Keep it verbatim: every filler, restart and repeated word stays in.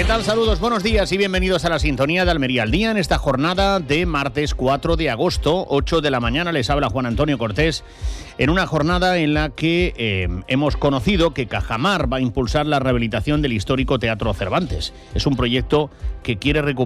¿Qué tal? Saludos, buenos días y bienvenidos a la sintonía de Almería al Día en esta jornada de martes cuatro de agosto, ocho de la mañana. Les habla Juan Antonio Cortés en una jornada en la que eh, hemos conocido que Cajamar va a impulsar la rehabilitación del histórico Teatro Cervantes. Es un proyecto que quiere recuperar